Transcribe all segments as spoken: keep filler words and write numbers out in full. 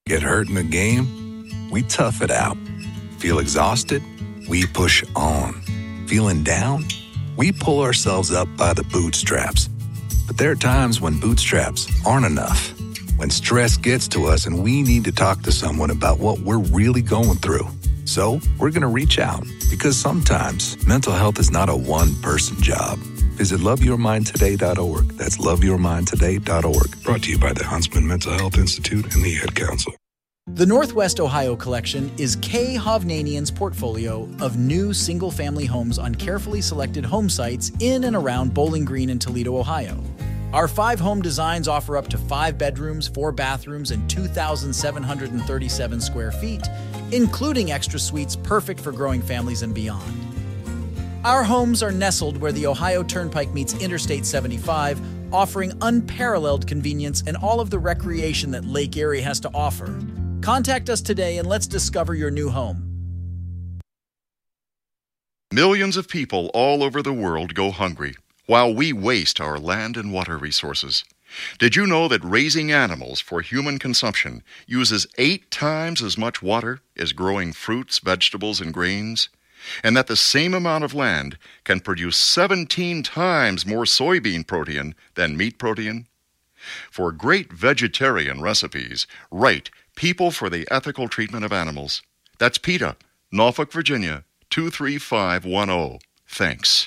Get hurt in the game? We tough it out. Feel exhausted? We push on. Feeling down? We pull ourselves up by the bootstraps. But there are times when bootstraps aren't enough. When stress gets to us and we need to talk to someone about what we're really going through. So we're going to reach out because sometimes mental health is not a one-person job. Visit love your mind today dot org. That's love your mind today dot org. Brought to you by the Huntsman Mental Health Institute and the Ad Council. The Northwest Ohio Collection is Kay Hovnanian's portfolio of new single-family homes on carefully selected home sites in and around Bowling Green and Toledo, Ohio. Our five home designs offer up to five bedrooms, four bathrooms, and two thousand seven hundred thirty-seven square feet, including extra suites perfect for growing families and beyond. Our homes are nestled where the Ohio Turnpike meets Interstate seventy-five, offering unparalleled convenience and all of the recreation that Lake Erie has to offer. Contact us today and let's discover your new home. Millions of people all over the world go hungry while we waste our land and water resources. Did you know that raising animals for human consumption uses eight times as much water as growing fruits, vegetables, and grains? And that the same amount of land can produce seventeen times more soybean protein than meat protein? For great vegetarian recipes, write People for the Ethical Treatment of Animals. That's PETA, Norfolk, Virginia, two three five one zero. Thanks.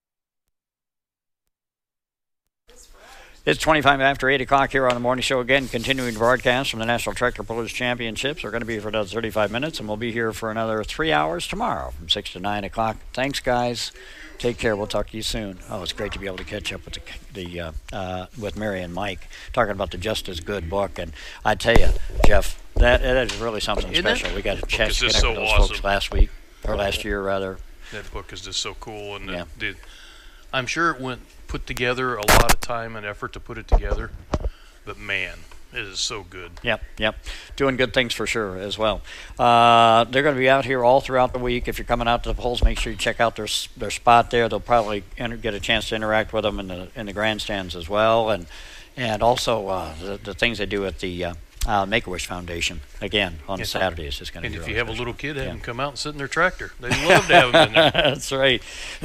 It's twenty-five after eight o'clock here on the morning show again, continuing broadcast from the National Tractor Pullers Championships. We're going to be here for another thirty-five minutes, and we'll be here for another three hours tomorrow from six to nine o'clock. Thanks, guys. Take care. We'll talk to you soon. Oh, it's great to be able to catch up with the, the uh, uh, with Mary and Mike, talking about the Just As Good book. And I tell you, Jeff, that, that is really something Isn't special. it? We got a chance to Book is connect just with so those awesome. folks last week, or last year, rather. That book is just so cool, and Yeah. the, the, I'm sure it went put together a lot of time and effort to put it together. But man, it is so good. Yep, yep. Doing good things for sure as well. Uh, they're going to be out here all throughout the week. If you're coming out to the polls, make sure you check out their their spot there. They'll probably enter, get a chance to interact with them in the in the grandstands as well, and and also uh, the, the things they do at the uh, uh, Make-A-Wish Foundation again on Yes. Saturdays is going to And be if really you have a special. little kid, have Yeah. them come out and sit in their tractor. They love to have them in there. That's right.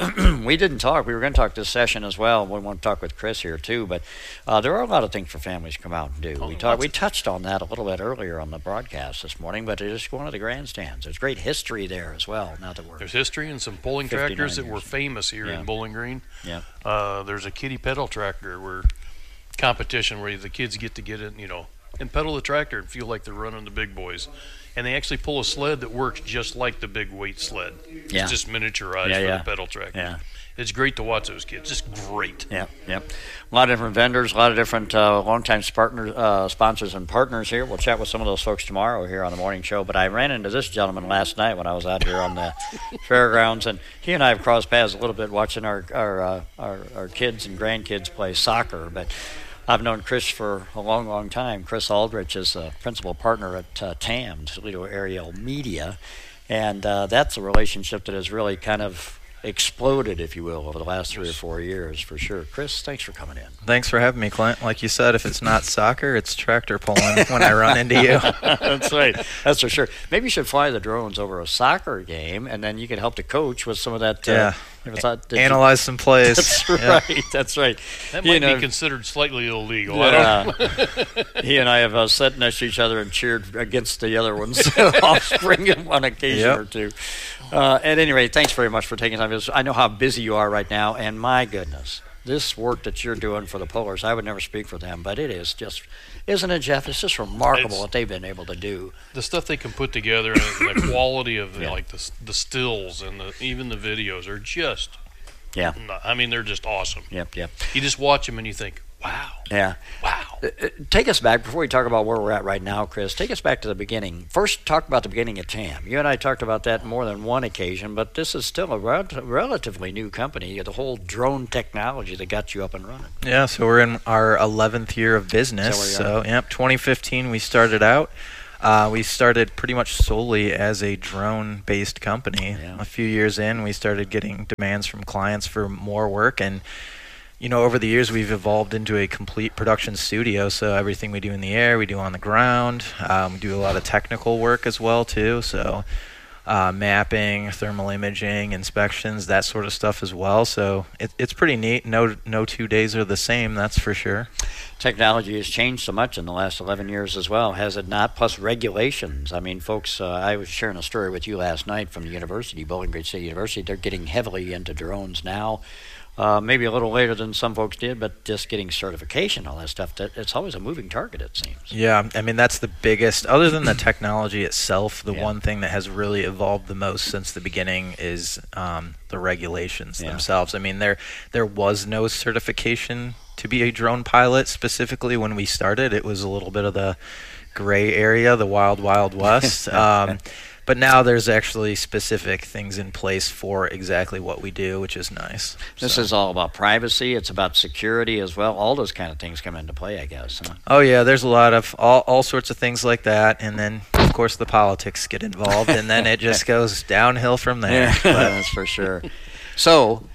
We didn't talk. We were going to talk this session as well. We want to talk with Chris here too, but uh, there are a lot of things for families to come out and do. Oh, we talked. lots We of- touched on that a little bit earlier on the broadcast this morning, but it is one of the grandstands. There's great history there as well. Now that we're There's history and some pulling fifty-nine tractors that were years. famous here Yeah. in Bowling Green. yeah, Uh, there's a kiddie pedal tractor where competition where the kids get to get it, you know, and pedal the tractor and feel like they're running the big boys. And they actually pull a sled that works just like the big weight sled. Yeah. It's just miniaturized Yeah, for yeah. the pedal tractor. Yeah. It's great to watch those kids. Just great. yeah, yeah. A lot of different vendors, a lot of different uh, longtime partners, uh, sponsors and partners here. We'll chat with some of those folks tomorrow here on the morning show. But I ran into this gentleman last night when I was out here on the fairgrounds, and he and I have crossed paths a little bit watching our our, uh, our our kids and grandkids play soccer. But I've known Chris for a long, long time. Chris Aldrich is a principal partner at uh, T A M, Toledo Area Media, and uh, that's a relationship that has really kind of exploded, if you will, over the last three or four years, for sure. Chris, thanks for coming in. Thanks for having me, Clint. Like you said, if it's not soccer, it's tractor pulling when I run into you. That's right. That's for sure. Maybe you should fly the drones over a soccer game, and then you can help the coach with some of that. Uh, Yeah. if it's not- did you- Analyze some plays. That's Yeah. right. That's right. That You might know, be considered slightly illegal. I don't know. yeah. He and I have uh, sat next to each other and cheered against the other one's offspring on occasion Yep. or two. Uh, at any rate, thanks very much for taking time. I know how busy you are right now, and my goodness, this work that you're doing for the Pullers, I would never speak for them, but it is just, isn't it, Jeff? It's just remarkable It's- what they've been able to do. The stuff they can put together and the quality of the, Yeah. like the the stills and the, even the videos are just. Yeah. I mean, they're just awesome. Yep, yep. You just watch them and you think, wow, Yeah. wow. Uh, uh, Take us back, before we talk about where we're at right now, Chris, take us back to the beginning. First, talk about the beginning of T A M. You and I talked about that more than one occasion, but this is still a rel- relatively new company, the whole drone technology that got you up and running. Yeah, so we're in our eleventh year of business. Is that where you So, yep, twenty fifteen we started out. Uh, we started pretty much solely as a drone-based company. Yeah. A few years in, we started getting demands from clients for more work, and you know, over the years we've evolved into a complete production studio. So everything we do in the air, we do on the ground. Um, we do a lot of technical work as well too. So uh, mapping, thermal imaging, inspections, that sort of stuff as well. So it, it's pretty neat. No, no two days are the same, that's for sure. Technology has changed so much in the last eleven years as well, has it not? Plus regulations. I mean, folks, uh, I was sharing a story with you last night from the university, Bowling Green State University. They're getting heavily into drones now. Uh, maybe a little later than some folks did, but just getting certification, all that stuff, that it's always a moving target, it seems. Yeah, I mean, that's the biggest, other than the technology itself, the Yeah. one thing that has really evolved the most since the beginning is um, the regulations Yeah. themselves. I mean, there there was no certification to be a drone pilot specifically when we started. It was a little bit of the gray area, the wild, wild west. um, But now there's actually specific things in place for exactly what we do, which is nice. This So- is all about privacy. It's about security as well. All those kind of things come into play, I guess. Huh? Oh yeah, there's a lot of all, all sorts of things like that, and then of course the politics get involved, and then it just goes downhill from there. But That's for sure. So,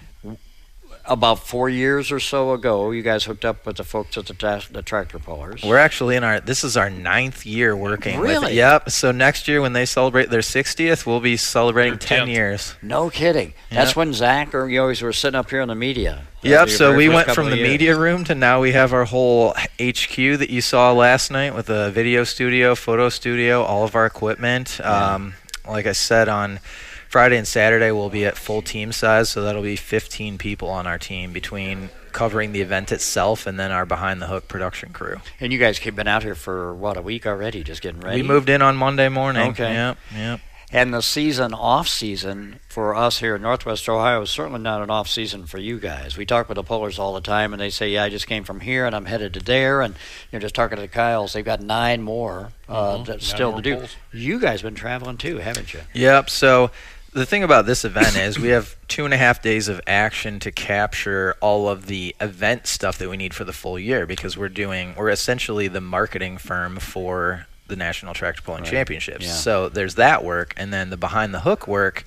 about four years or so ago, you guys hooked up with the folks at the, tra- the tractor pullers. we're actually in our this is our ninth year working with Really? it. Yep. So next year when they celebrate their sixtieth, we'll be celebrating Their ten tenth. years. No kidding. That's Yep. when Zach or you always were sitting up here in the media. Yep, Your so very we first went couple from of the years. media room to now we have our whole H Q that you saw last night with a video studio, photo studio, all of our equipment. Yeah. Um, like I said, on Friday and Saturday we'll be at full team size, so that'll be fifteen people on our team between covering the event itself and then our behind the hook production crew. And you guys have been out here for, what, a week already, just getting ready? We moved in on Monday morning. Okay. Yep, yep. And the season, off season, for us here in Northwest Ohio is certainly not an off season for you guys. We talk with the pullers all the time, and they say, yeah, I just came from here, and I'm headed to there. And you're just talking to the Kyles. They've got nine more uh, Mhm. that's Nine still more to do. pulls. You guys been traveling too, haven't you? Yep. So the thing about this event is we have two and a half days of action to capture all of the event stuff that we need for the full year, because we're doing we're essentially the marketing firm for the National Tractor Pulling Right. Championships. Yeah. So there's that work, and then the behind the hook work.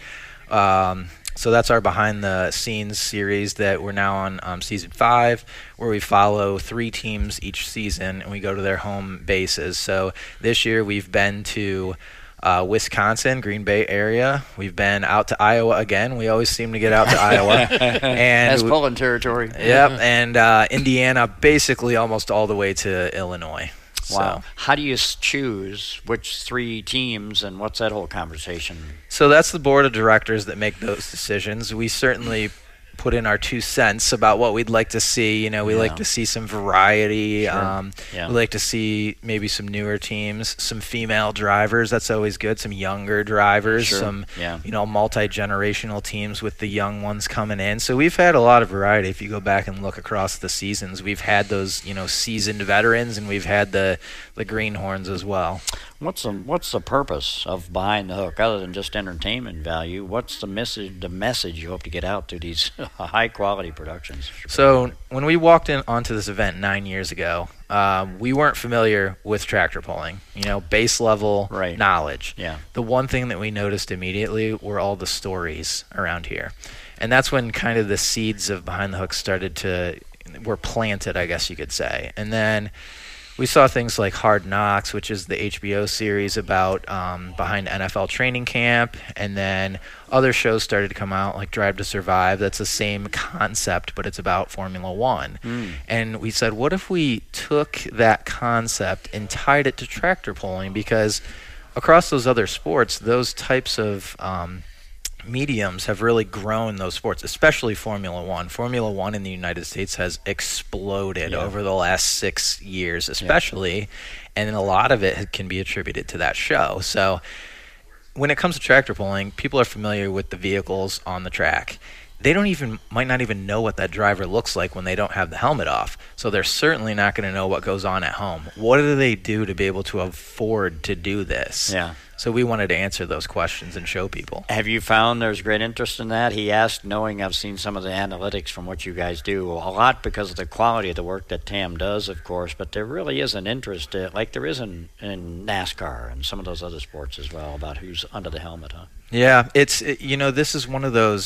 Um, so that's our behind the scenes series that we're now on um, season five, where we follow three teams each season and we go to their home bases. So this year we've been to Uh, Wisconsin, Green Bay area. We've been out to Iowa again. We always seem to get out to Iowa. And That's we- pulling territory. Yep, and uh, Indiana, basically almost all the way to Illinois. Wow. So, How do you s- choose which three teams, and what's that whole conversation? so that's the board of directors that make those decisions. We certainly put in our two cents about what we'd like to see. You know, we Yeah. like to see some variety. Sure. Um, Yeah. We like to see maybe some newer teams, some female drivers. That's always good. Some younger drivers. Sure. Some Yeah. you know multi-generational teams with the young ones coming in. So we've had a lot of variety. If you go back and look across the seasons, we've had those you know seasoned veterans, and we've had the the greenhorns as well. What's the what's the purpose of Behind the Hook, other than just entertainment value? What's the message the message you hope to get out through these high quality productions? So when we walked in onto this event nine years ago, um, we weren't familiar with tractor pulling. You know, base level Right. knowledge. Yeah. The one thing that we noticed immediately were all the stories around here, and that's when kind of the seeds of Behind the Hook started to were planted, I guess you could say. And then we saw things like Hard Knocks, which is the H B O series about um, behind N F L training camp, and then other shows started to come out like Drive to Survive. That's the same concept, but it's about Formula One. And we said, what if we took that concept and tied it to tractor pulling? Because across those other sports, those types of um, mediums have really grown those sports, especially Formula One. Formula One in the United States has exploded Yeah. over the last six years, especially, and a lot of it can be attributed to that show. So when it comes to tractor pulling, people are familiar with the vehicles on the track. They don't even might not even know what that driver looks like when they don't have the helmet off. So they're certainly not going to know what goes on at home. What do they do to be able to afford to do this? Yeah. So we wanted to answer those questions and show people. Have you found there's great interest in that? He asked, knowing I've seen some of the analytics from what you guys do, a lot because of the quality of the work that Tam does, of course, but there really is an interest, uh, like there is in, in NASCAR and some of those other sports as well, about who's under the helmet, huh? Yeah, it's it, you know this is one of those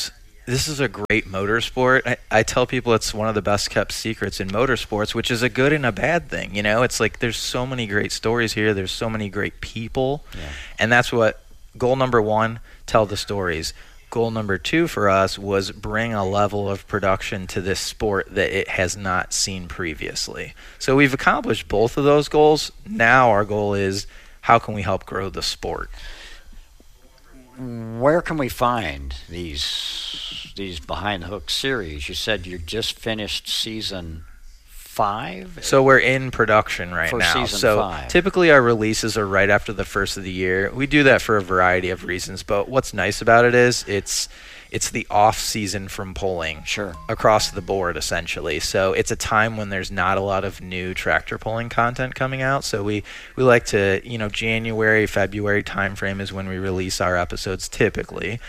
this is a great motorsport. I, I tell people it's one of the best kept secrets in motorsports, which is a good and a bad thing. You know, it's like there's so many great stories here. There's so many great people. Yeah. And that's what goal number one, tell the stories. Goal number two for us was bring a level of production to this sport that it has not seen previously. So we've accomplished both of those goals. Now our goal is how can we help grow the sport? Where can we find these these Behind the Hook series? You said you just finished season five? So we're in production right for now. Season so five. Typically our releases are right after the first of the year. We do that for a variety of reasons, but what's nice about it is it's it's the off season from pulling. Sure. Across the board essentially. So it's a time when there's not a lot of new tractor pulling content coming out. So we we like to, you know, January, February timeframe is when we release our episodes typically.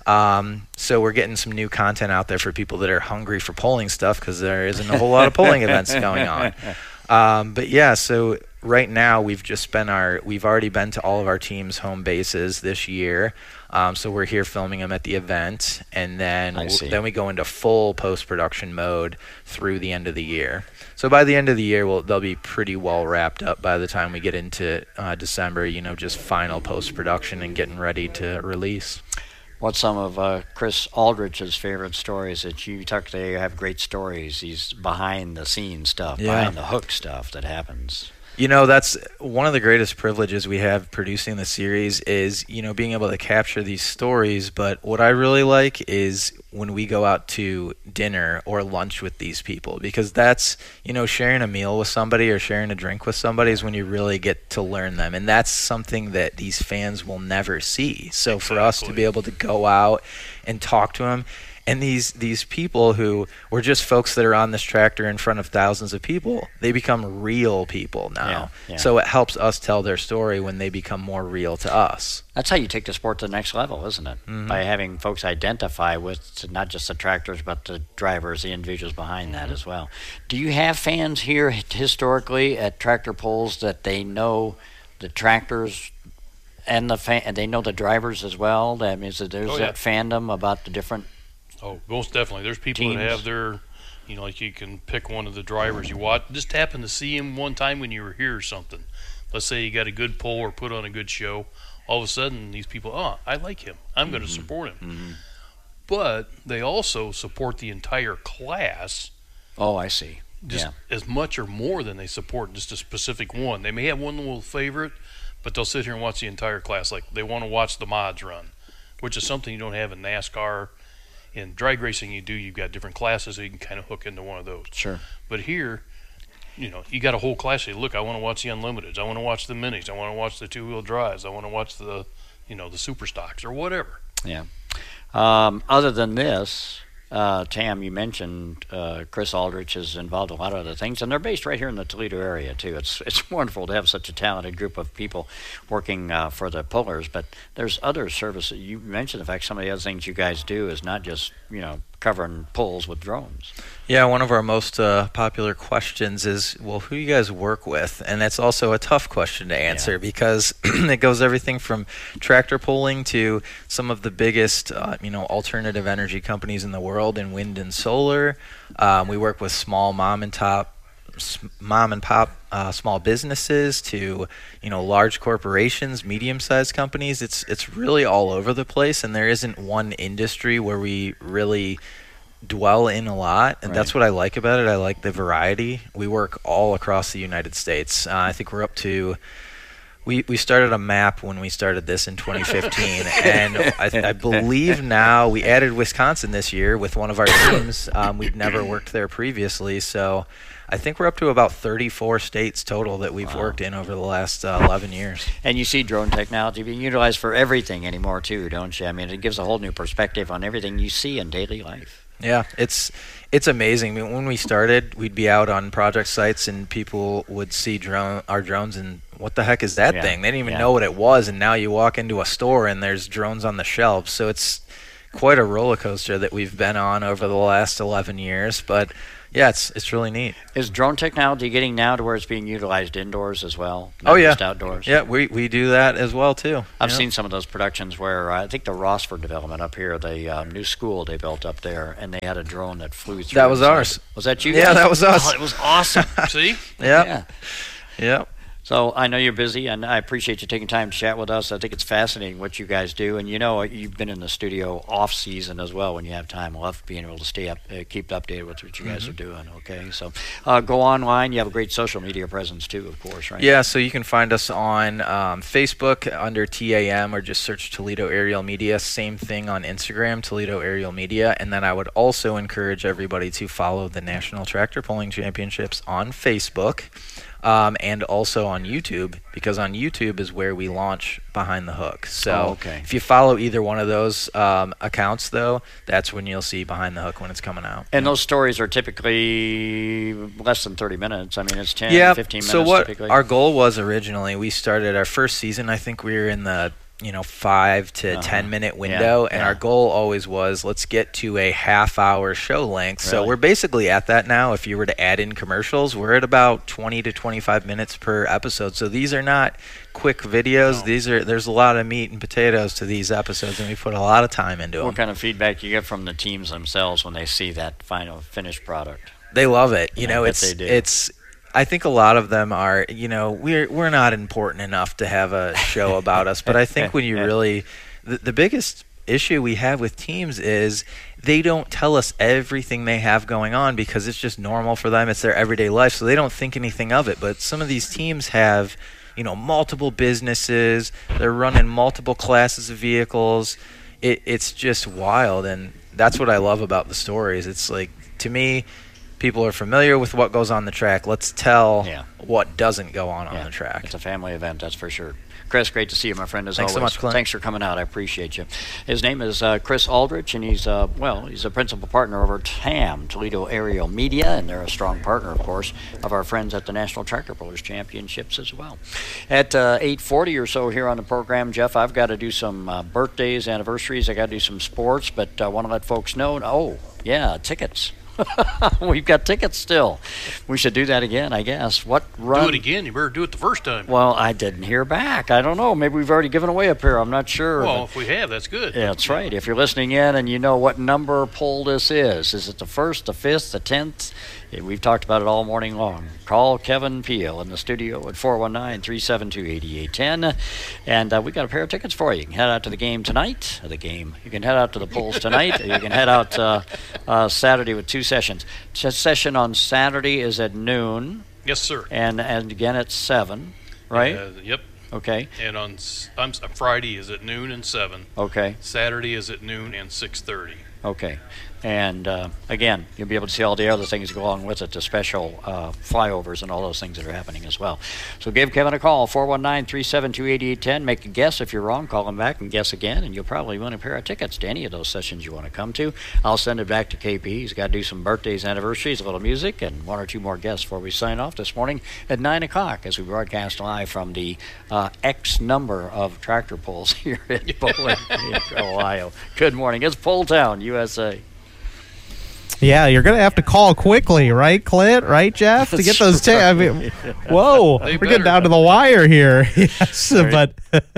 Um, so we're getting some new content out there for people that are hungry for polling stuff because there isn't a whole lot of polling events going on. Um, but yeah, so right now we've just spent our, we've already been to all of our teams' home bases this year. Um, so we're here filming them at the event, and then we'll, then we go into full post-production mode through the end of the year. So by the end of the year, we'll, they'll be pretty well wrapped up by the time we get into uh, December, you know, just final post-production and getting ready to release. What's some of uh, Chris Aldrich's favorite stories that you talk? They have great stories. These behind-the-scenes stuff, Yeah. behind-the-hook stuff that happens. You know, that's one of the greatest privileges we have producing the series is, you know, being able to capture these stories. But what I really like is when we go out to dinner or lunch with these people, because that's, you know, sharing a meal with somebody or sharing a drink with somebody is when you really get to learn them. And that's something that these fans will never see. So for Exactly. us to be able to go out and talk to them, and these these people who were just folks that are on this tractor in front of thousands of people, they become real people now. Yeah, yeah. So it helps us tell their story when they become more real to us. That's how you take the sport to the next level, isn't it? Mm-hmm. By having folks identify with not just the tractors, but the drivers, the individuals behind that as well. Do you have fans here historically at tractor pulls that they know the tractors and the fan, and they know the drivers as well? That means that there's Oh, yeah. that fandom about the different. Oh, most definitely. There's people Teams. that have their, you know, like you can pick one of the drivers you watch. Just happen to see him one time when you were here or something. Let's say you got a good pull or put on a good show. All of a sudden, these people, oh, I like him. I'm mm-hmm. going to support him. Mm-hmm. But they also support the entire class. Oh, I see. Just yeah. as much or more than they support just a specific one. They may have one little favorite, but they'll sit here and watch the entire class. Like they want to watch the mods run, which is something you don't have in NASCAR. In drag racing, you do. You've got different classes, so you can kind of hook into one of those. Sure. But here, you know, you got a whole class. Say, look, I want to watch the Unlimiteds. I want to watch the Minis. I want to watch the two-wheel drives. I want to watch the, you know, the super stocks or whatever. Yeah. Um, other than this, uh, Tam, you mentioned uh, Chris Aldrich is involved in a lot of other things, and they're based right here in the Toledo area too. It's it's wonderful to have such a talented group of people working uh, for the pullers. But there's other services. You mentioned the fact some of the other things you guys do is not just you know covering pulls with drones. Yeah, one of our most uh, popular questions is, well, who you guys work with? And that's also a tough question to answer yeah. because it goes everything from tractor pulling to some of the biggest, uh, you know, alternative energy companies in the world in wind and solar. Um, we work with small mom and top, mom and pop, uh, small businesses to, you know, large corporations, medium-sized companies. It's it's really all over the place, and there isn't one industry where we really dwell in a lot, and right. that's what I like about it. I like the variety. We work all across the United States. Uh, I think we're up to we we started a map when we started this in twenty fifteen, and I, I believe now we added Wisconsin this year with one of our teams. Um, we'd never worked there previously, so I think we're up to about thirty-four states total that we've wow. worked in over the last uh, eleven years. And you see drone technology being utilized for everything anymore too, don't you? I mean, it gives a whole new perspective on everything you see in daily life. Yeah, it's it's amazing. I mean, when we started, we'd be out on project sites and people would see drone our drones and what the heck is that yeah. thing? They didn't even yeah. know what it was, and now you walk into a store and there's drones on the shelves. So it's quite a roller coaster that we've been on over the last eleven years. But yeah, it's it's really neat. Is drone technology getting now to where it's being utilized indoors as well? Oh, yeah. Just outdoors? Yeah, we, we do that as well, too. I've yeah. seen some of those productions where uh, I think the Rossford development up here, the uh, new school they built up there, and they had a drone that flew through. That was inside. ours. Was that you Yeah, guys? that was us. Oh, it was awesome. See? Yep. Yeah. Yep. So I know you're busy, and I appreciate you taking time to chat with us. I think it's fascinating what you guys do, and you know you've been in the studio off season as well when you have time. I love being able to stay up, uh, keep updated with what you guys Mm-hmm. are doing. Okay, so uh, go online. You have a great social media presence too, of course, right? Yeah, so you can find us on um, Facebook under T A M or just search Toledo Aerial Media. Same thing on Instagram, Toledo Aerial Media. And then I would also encourage everybody to follow the National Tractor Pulling Championships on Facebook. Um, and also on YouTube, because on YouTube is where we launch Behind the Hook. So Oh, okay. if you follow either one of those um, accounts, though, that's when you'll see Behind the Hook when it's coming out. And those stories are typically less than thirty minutes. I mean, it's ten, yeah, fifteen minutes so what typically. our goal was originally, we started our first season, I think we were in the you know five to Uh-huh. ten minute window, Yeah, and yeah. our goal always was let's get to a half hour show length. So Really? we're basically at that now. If you were to add in commercials, we're at about twenty to twenty-five minutes per episode. So these are not quick videos. No. These are there's a lot of meat and potatoes to these episodes, and we put a lot of time into them. What kind of feedback you get from the teams themselves when they see that final finished product? They love it. You Yeah, I know, bet it's they do. it's. I think a lot of them are. You know, we're we're not important enough to have a show about us. But I think when you really, the, the biggest issue we have with teams is they don't tell us everything they have going on because it's just normal for them. It's their everyday life, so they don't think anything of it. But some of these teams have, you know, multiple businesses. They're running multiple classes of vehicles. It, it's just wild, and that's what I love about the stories. It's like, to me, people are familiar with what goes on the track. Let's tell Yeah. what doesn't go on Yeah, on the track. It's a family event, that's for sure. Chris, great to see you, my friend, as Thanks so always. much, Clint. Thanks for coming out. I appreciate you. His name is uh, Chris Aldrich, and he's, uh, well, he's a principal partner over at T A M, Toledo Aerial Media, and they're a strong partner, of course, of our friends at the National Tractor Pullers Championships as well. At uh, eight forty or so here on the program, Jeff, I've got to do some uh, birthdays, anniversaries. I got to do some sports, but I uh, want to let folks know, oh, yeah, tickets. We've got tickets still. We should do that again, I guess. What run? Do it again. You better do it the first time. Well, I didn't hear back. I don't know. Maybe we've already given away up here. I'm not sure. Well, but- if we have, that's good. yeah, that's right. If you're listening in and you know what number poll this is, is it the first, the fifth, the tenth? Yeah, we've talked about it all morning long. Call Kevin Peel in the studio at four one nine, three seven two, eight eight one zero. And uh, we got a pair of tickets for you. You can head out to the game tonight. Or the game. You can head out to the polls tonight. Or you can head out uh, uh, Saturday with two sessions. S- session on Saturday is at noon, Yes, sir. and, and again at seven, right? Uh, yep. Okay. And on s- I'm, s- Friday is at noon and seven. Okay. Saturday is at noon and six thirty. Okay. And uh, again, you'll be able to see all the other things that go along with it, the special uh, flyovers and all those things that are happening as well. So give Kevin a call, four one nine, three seven two, eight eight one zero. Make a guess. If you're wrong, call him back and guess again, and you'll probably win a pair of tickets to any of those sessions you want to come to. I'll send it back to K P. He's got to do some birthdays, anniversaries, a little music, and one or two more guests before we sign off this morning at nine o'clock as we broadcast live from the uh, X number of tractor pulls here in Bowling, Ohio. Good morning. It's Pull Town, U S A. Yeah, you're going to have to call quickly, right, Clint? Right, Jeff? To get those tickets. I mean, whoa, They we're getting better. down to the wire here. Yes, but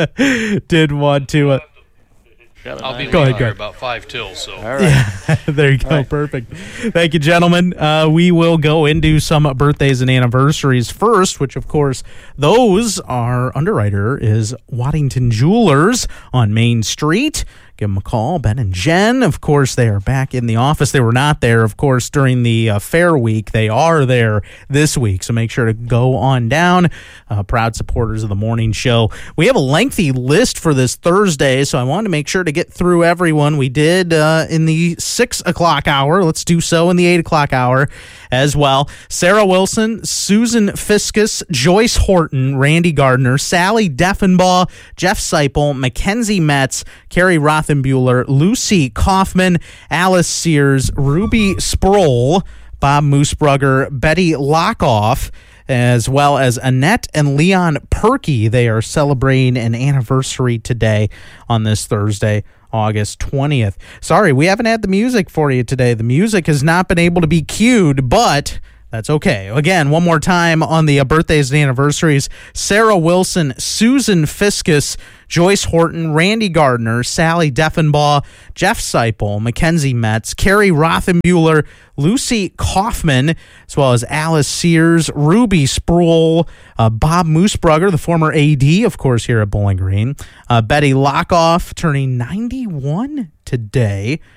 did want to. Uh, I'll be Go ahead, leaving go here ahead. about five till. So All right. there you go. right. Perfect. Thank you, gentlemen. Uh, we will go into some birthdays and anniversaries first, which, of course, those are underwriter is Waddington Jewelers on Main Street. Give them a call. Ben and Jen, of course, they are back in the office. They were not there, of course, during the uh, fair week. They are there this week, so make sure to go on down. Uh, proud supporters of the morning show. We have a lengthy list for this Thursday, so I wanted to make sure to get through everyone. We did uh, in the six o'clock hour. Let's do so in the eight o'clock hour as well. Sarah Wilson, Susan Fiskus, Joyce Horton, Randy Gardner, Sally Deffenbaugh, Jeff Seipel, Mackenzie Metz, Carrie Rothenbuehler, Lucy Kaufman, Alice Sears, Ruby Sproul, Bob Moosebrugger, Betty Lockoff, as well as Annette and Leon Perky. They are celebrating an anniversary today on this Thursday. August twentieth. Sorry, we haven't had the music for you today. The music has not been able to be cued, but that's okay. Again, one more time on the uh, birthdays and anniversaries: Sarah Wilson, Susan Fiskus, Joyce Horton, Randy Gardner, Sally Deffenbaugh, Jeff Seipel, Mackenzie Metz, Carrie Rothenbuehler, Lucy Kaufman, as well as Alice Sears, Ruby Sproul, uh, Bob Moosebrugger, the former A D, of course, here at Bowling Green, uh, Betty Lockoff, turning ninety-one today.